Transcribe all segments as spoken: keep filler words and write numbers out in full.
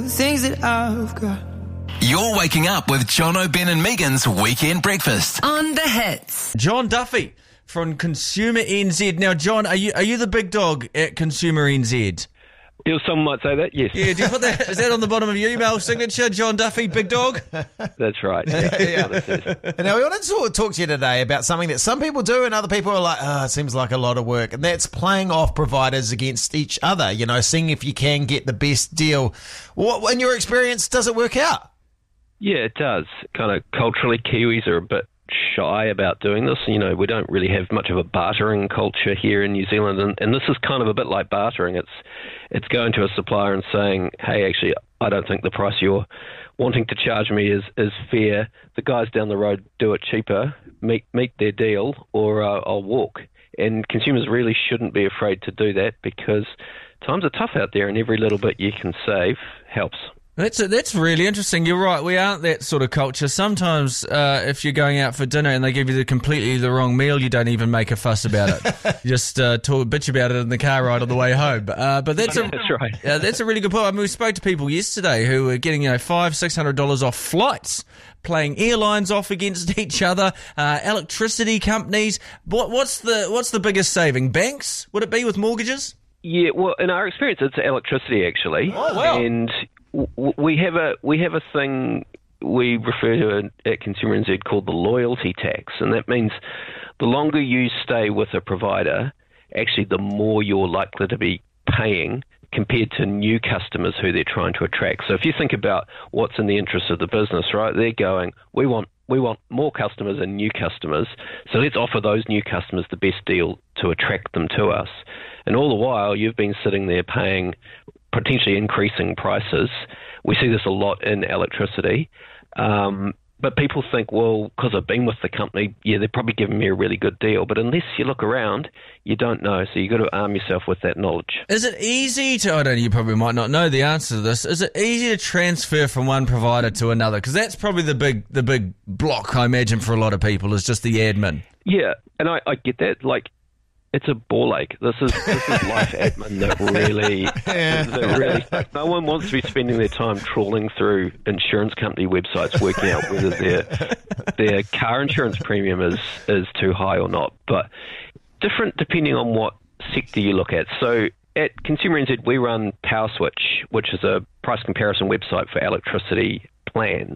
Things that I've got. You're waking up with Jono, Ben and Megan's Weekend Breakfast. On the Hits. John Duffy from Consumer N Z. Now, John, are you are you the big dog at Consumer N Z? Yeah, some might say that, yes. Yeah, do you put that, is that on the bottom of your email signature, John Duffy, big dog? That's right. Yeah. Yeah. Now, we wanted to talk to you today about something that some people do and other people are like, oh, it seems like a lot of work. And that's playing off providers against each other, you know, seeing if you can get the best deal. What, in your experience, does it work out? Yeah, it does. Kind of culturally, Kiwis are a bit shy about doing this. You know, we don't really have much of a bartering culture here in New Zealand, and, and this is kind of a bit like bartering. It's it's going to a supplier and saying, hey, actually, I don't think the price you're wanting to charge me is, is fair. The guys down the road do it cheaper, meet meet their deal, or uh, I'll walk. And consumers really shouldn't be afraid to do that because times are tough out there, and every little bit you can save helps. That's that's really interesting. You're right. We aren't that sort of culture. Sometimes uh, if you're going out for dinner and they give you the completely the wrong meal, you don't even make a fuss about it. You just uh, talk, bitch about it in the car ride on the way home. Uh, but that's a that's right. Uh, that's a really good point. I mean, we spoke to people yesterday who were getting you know five six hundred dollars off flights, playing airlines off against each other, uh, electricity companies. What what's the what's the biggest saving? Banks? Would it be with mortgages? Yeah. Well, in our experience, it's electricity actually. Oh wow. And we have a we have a thing we refer to at Consumer N Z called the loyalty tax, and that means the longer you stay with a provider, actually the more you're likely to be paying compared to new customers who they're trying to attract. So if you think about what's in the interest of the business, right, they're going, we want we want more customers and new customers, so let's offer those new customers the best deal to attract them to us. And all the while, you've been sitting there paying potentially increasing prices. We see this a lot in electricity. Um, but people think, well, because I've been with the company, yeah, they're probably giving me a really good deal. But unless you look around, you don't know. So you've got to arm yourself with that knowledge. Is it easy to, I don't know, you probably might not know the answer to this, is it easy to transfer from one provider to another? Because that's probably the big the big block, I imagine, for a lot of people, is just the admin. Yeah, and I, I get that. Like, it's a ball ache. This is this is life admin that really, Yeah. that really. No one wants to be spending their time trawling through insurance company websites, working out whether their their car insurance premium is is too high or not. But different depending on what sector you look at. So at Consumer N Z, we run PowerSwitch, which is a price comparison website for electricity plans.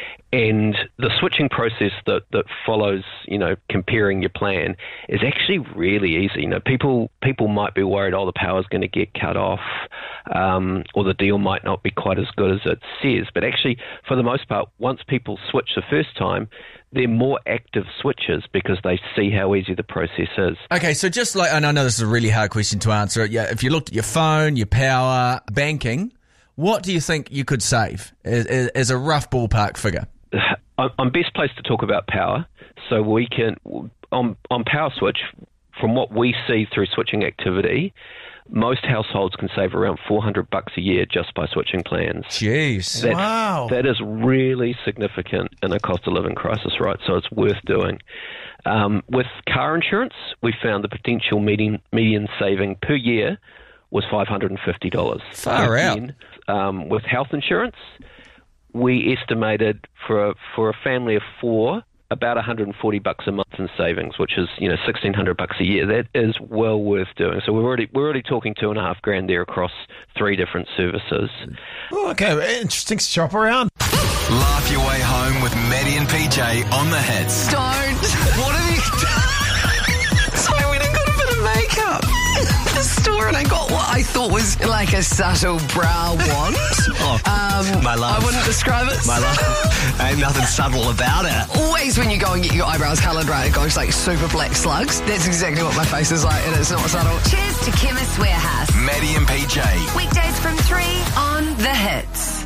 And the switching process that, that follows, you know, comparing your plan is actually really easy. You know, people people might be worried, oh, the power's going to get cut off, um, or the deal might not be quite as good as it says. But actually, for the most part, once people switch the first time, they're more active switchers because they see how easy the process is. Okay, so just like, and I know this is a really hard question to answer. Yeah, if you looked at your phone, your power, banking, what do you think you could save as, as a rough ballpark figure? I'm best placed to talk about power. So we can, on, on PowerSwitch, from what we see through switching activity, most households can save around four hundred bucks a year just by switching plans. Jeez. That's, Wow. That is really significant in a cost of living crisis, right? So it's worth doing. Um, with car insurance, we found the potential median, median saving per year was five hundred fifty dollars. Far out. Again, um, with health insurance, we estimated for a, for a family of four, about one hundred forty bucks a month in savings, which is, you know, sixteen hundred bucks a year. That is well worth doing. So we're already we're already talking two and a half grand there across three different services. Oh, okay, interesting to shop around. Laugh your way home with Maddie and P J on the Hits. Don't. What have you done? So I went and got a bit of makeup at the store and I got what I thought was like a subtle brow wand. Oh, um, my love. I wouldn't describe it. My love. Ain't nothing subtle about it. Always when you go and get your eyebrows coloured, right, it goes like super black slugs. That's exactly what my face is like, and it's not subtle. Cheers to Chemist Warehouse. Maddie and P J. Weekdays from three on The Hits.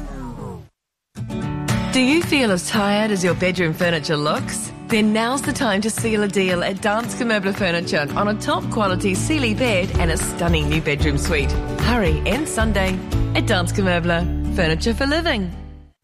Do you feel as tired as your bedroom furniture looks? Then now's the time to seal a deal at Danske Möbler Furniture on a top quality Sealy bed and a stunning new bedroom suite. Hurry, end Sunday at Danske Möbler. Furniture for living.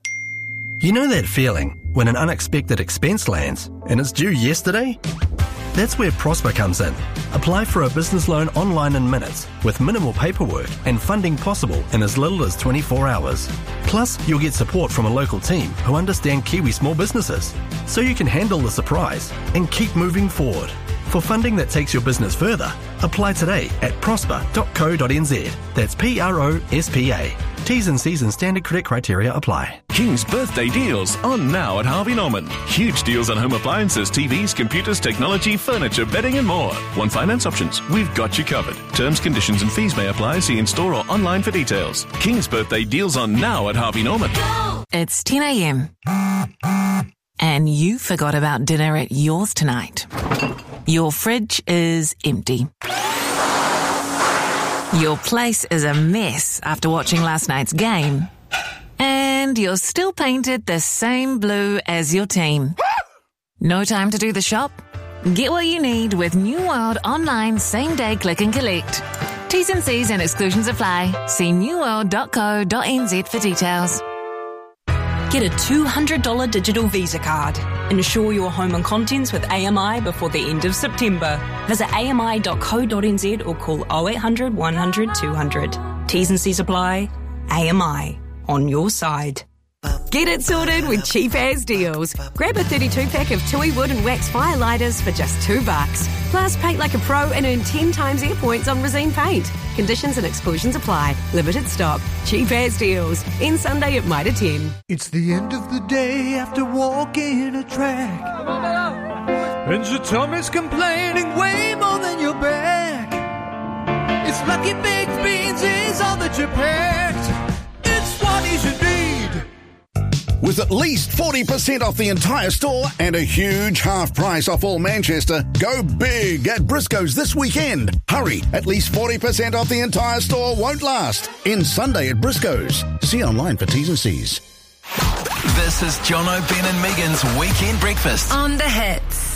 You know that feeling when an unexpected expense lands and it's due yesterday? That's where Prosper comes in. Apply for a business loan online in minutes with minimal paperwork and funding possible in as little as twenty-four hours. Plus, you'll get support from a local team who understand Kiwi small businesses, so you can handle the surprise and keep moving forward. For funding that takes your business further, apply today at prosper dot co dot n z. That's P R O S P A. T's and C's and standard credit criteria apply. King's birthday deals on now at Harvey Norman. Huge deals on home appliances, T Vs, computers, technology, furniture, bedding and more. Want finance options? We've got you covered. Terms, conditions and fees may apply. See in store or online for details. King's birthday deals on now at Harvey Norman. It's ten a.m. and you forgot about dinner at yours tonight. Your fridge is empty. Your place is a mess after watching last night's game. And you're still painted the same blue as your team. No time to do the shop? Get what you need with New World Online Same Day Click and Collect. T's and C's and exclusions apply. See new world dot co dot n z for details. Get a two hundred dollars digital Visa card. Insure your home and contents with A M I before the end of September. Visit a m i dot co dot n z or call oh eight hundred, one hundred, two hundred. T's and C's apply. A M I. On your side. Get it sorted with Cheap As Deals. Grab a thirty-two pack of Tui Wood and Wax Fire Lighters for just two bucks. Plus, paint like a pro and earn ten times air points on Resine paint. Conditions and exclusions apply. Limited stock. Cheap As Deals. In Sunday at Mitre ten. It's the end of the day after walking a track. And your tummy's complaining way more than your back. It's Lucky Baked Beans is all that you packed. It's what you should need. With at least forty percent off the entire store and a huge half price off all Manchester, go big at Briscoe's this weekend. Hurry, at least forty percent off the entire store won't last. In Sunday at Briscoe's. See online for T's and C's. This is Jono, Ben and Megan's Weekend Breakfast On the Hits.